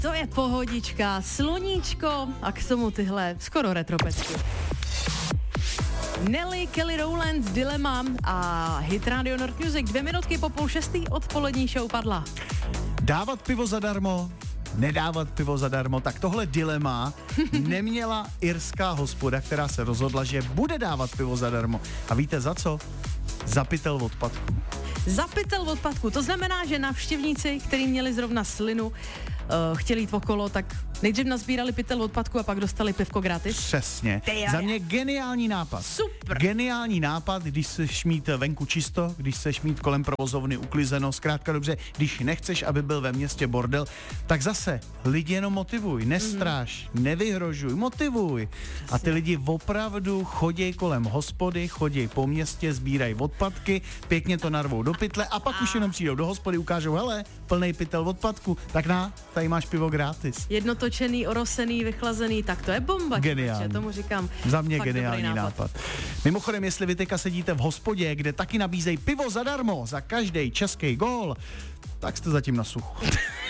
To je pohodička, sluníčko a k tomu tyhle skoro retropecky. Nelly, Kelly Rowland, Dilema a hit Radio Nord Music 2 minutky po 5:30 odpolední show padla. Dávat pivo zadarmo, nedávat pivo zadarmo, tak tohle dilema neměla irská hospoda, která se rozhodla, že bude dávat pivo zadarmo. A víte za co? Za pytel odpadku. Za pytel odpadku, to znamená, že návštěvníci, kteří měli zrovna slinu, chtěli jít okolo, tak nejdřív nazbírali pytel odpadku a pak dostali pivko gratis. Přesně. Za mě geniální nápad. Super. Geniální nápad, když chceš mít venku čisto, když chceš mít kolem provozovny uklizeno, zkrátka dobře, když nechceš, aby byl ve městě bordel, tak zase lidi jenom motivuj, nestráž, nevyhrožuj, motivuj. A ty lidi opravdu chodí kolem hospody, chodí po městě, sbírají odpadky, pěkně to narvou do pytle a pak už jenom přijdou do hospody, ukážou, hele, plnej pytel odpadku, tak tady máš pivo gratis. Jednotočený, orosený, vychlazený, tak to je bomba. Geniální. Člověče, tomu říkám. Za mě fakt geniální nápad. Mimochodem, jestli vy teďka sedíte v hospodě, kde taky nabízejí pivo zadarmo za každý český gól, tak jste zatím na suchu.